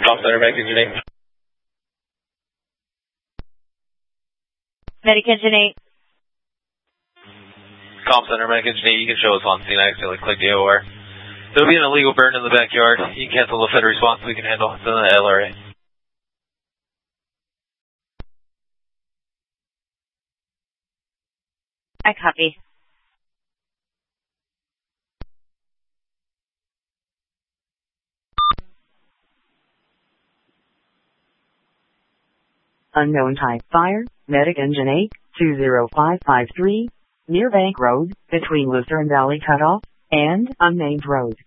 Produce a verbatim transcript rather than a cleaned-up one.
Call Center, Medic Engine eight. Medic Engine eight. Call Center, Medic Engine eight. You can show us on scene. I accidentally clicked the O R. There'll be an illegal burn in the backyard. You can cancel the Fed response we can handle. It's in the L R A. I copy. Unknown type fire, Medic Engine eight, two zero five five three, near Bank Road, between Lucerne Valley Cutoff and Unnamed Road.